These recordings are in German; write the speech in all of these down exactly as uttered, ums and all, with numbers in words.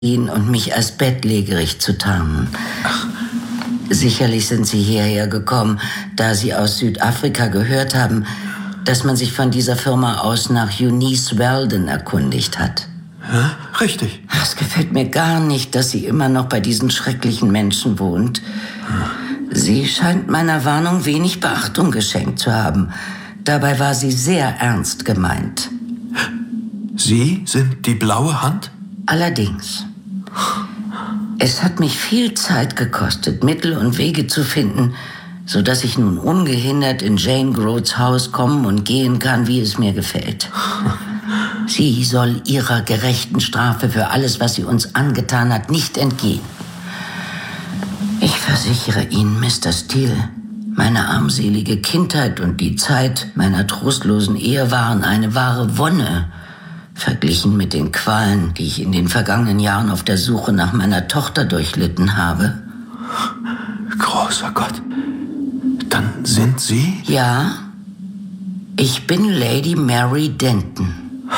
ihn und mich als bettlägerig zu tarnen. Ach. Sicherlich sind Sie hierher gekommen, da Sie aus Südafrika gehört haben, dass man sich von dieser Firma aus nach Eunice Weldon erkundigt hat. Ja, richtig. Es gefällt mir gar nicht, dass sie immer noch bei diesen schrecklichen Menschen wohnt. Sie scheint meiner Warnung wenig Beachtung geschenkt zu haben. Dabei war sie sehr ernst gemeint. Sie sind die blaue Hand? Allerdings. Es hat mich viel Zeit gekostet, Mittel und Wege zu finden, sodass ich nun ungehindert in Jane Groats Haus kommen und gehen kann, wie es mir gefällt. Sie soll ihrer gerechten Strafe für alles, was sie uns angetan hat, nicht entgehen. Ich versichere Ihnen, Mister Steele, meine armselige Kindheit und die Zeit meiner trostlosen Ehe waren eine wahre Wonne, verglichen mit den Qualen, die ich in den vergangenen Jahren auf der Suche nach meiner Tochter durchlitten habe. Großer Gott. Dann sind Sie? Ja, ich bin Lady Mary Denton.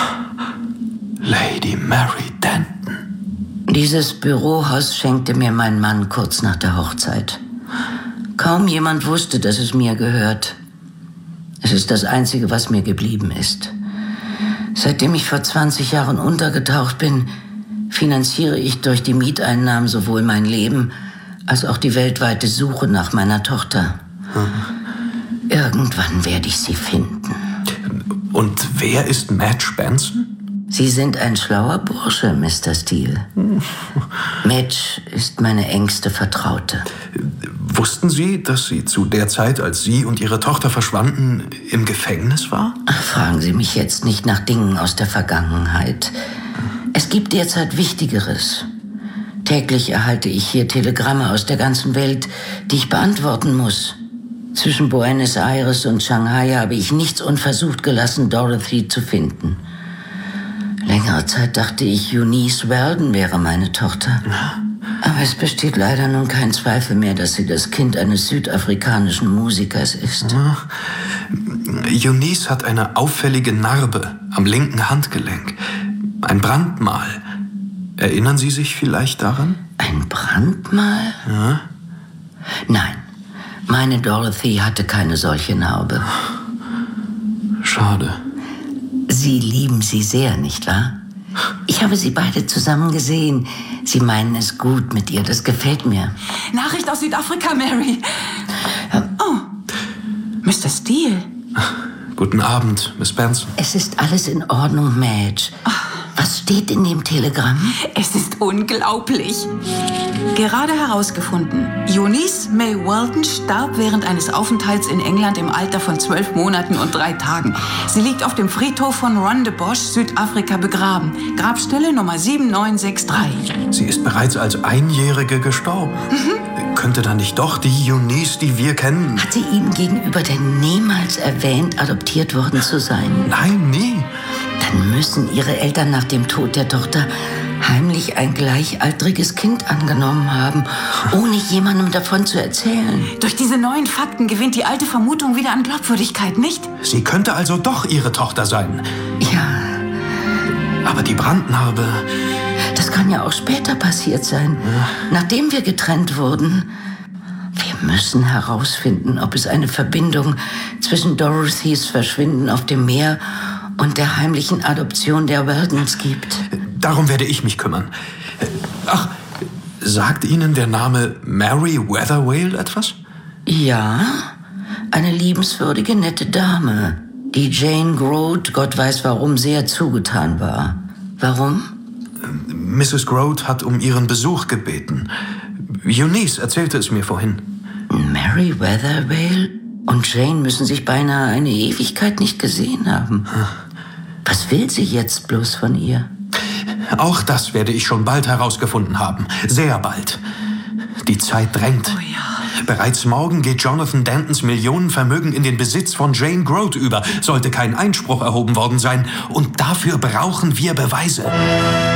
Lady Mary Denton. Dieses Bürohaus schenkte mir mein Mann kurz nach der Hochzeit. Kaum jemand wusste, dass es mir gehört. Es ist das Einzige, was mir geblieben ist. Seitdem ich vor zwanzig Jahren untergetaucht bin, finanziere ich durch die Mieteinnahmen sowohl mein Leben als auch die weltweite Suche nach meiner Tochter. Mhm. Irgendwann werde ich sie finden. Und wer ist Madge Benson? Sie sind ein schlauer Bursche, Mister Steele. Madge ist meine engste Vertraute. Wussten Sie, dass sie zu der Zeit, als Sie und Ihre Tochter verschwanden, im Gefängnis war? Ach, fragen Sie mich jetzt nicht nach Dingen aus der Vergangenheit. Es gibt derzeit Wichtigeres. Täglich erhalte ich hier Telegramme aus der ganzen Welt, die ich beantworten muss. Zwischen Buenos Aires und Shanghai habe ich nichts unversucht gelassen, Dorothy zu finden. Längere Zeit dachte ich, Eunice Weldon wäre meine Tochter. Aber es besteht leider nun kein Zweifel mehr, dass sie das Kind eines südafrikanischen Musikers ist. Eunice hat eine auffällige Narbe am linken Handgelenk. Ein Brandmal. Erinnern Sie sich vielleicht daran? Ein Brandmal? Ja. Nein, meine Dorothy hatte keine solche Narbe. Schade. Sie lieben sie sehr, nicht wahr? Ich habe sie beide zusammen gesehen. Sie meinen es gut mit ihr, das gefällt mir. Nachricht aus Südafrika, Mary. Oh, Mister Steele. Guten Abend, Miss Benson. Es ist alles in Ordnung, Madge. Was steht in dem Telegramm? Es ist unglaublich. Gerade herausgefunden. Eunice May Weldon starb während eines Aufenthalts in England im Alter von zwölf Monaten und drei Tagen. Sie liegt auf dem Friedhof von Rondebosch, Südafrika, begraben. Grabstelle Nummer sieben neun sechs drei. Sie ist bereits als Einjährige gestorben. Mhm. Könnte da nicht doch die Eunice, die wir kennen? Hat sie Ihnen gegenüber denn niemals erwähnt, adoptiert worden zu sein? Nein, nie. Dann müssen Ihre Eltern nach dem Tod der Tochter heimlich ein gleichaltriges Kind angenommen haben, ohne jemandem davon zu erzählen. Durch diese neuen Fakten gewinnt die alte Vermutung wieder an Glaubwürdigkeit, nicht? Sie könnte also doch Ihre Tochter sein. Ja. Aber die Brandnarbe... Das kann ja auch später passiert sein, ja. Nachdem wir getrennt wurden. Wir müssen herausfinden, ob es eine Verbindung zwischen Dorothys Verschwinden auf dem Meer und der heimlichen Adoption der Weldons gibt. Darum werde ich mich kümmern. Ach, sagt Ihnen der Name Mary Weatherwayle etwas? Ja, eine liebenswürdige, nette Dame, die Jane Groat, Gott weiß warum, sehr zugetan war. Warum? Misses Groat hat um Ihren Besuch gebeten. Eunice erzählte es mir vorhin. Mary Weatherwayle und Jane müssen sich beinahe eine Ewigkeit nicht gesehen haben. Was will sie jetzt bloß von ihr? Auch das werde ich schon bald herausgefunden haben. Sehr bald. Die Zeit drängt. Oh ja. Bereits morgen geht Jonathan Dentons Millionenvermögen in den Besitz von Jane Groat über. Sollte kein Einspruch erhoben worden sein. Und dafür brauchen wir Beweise.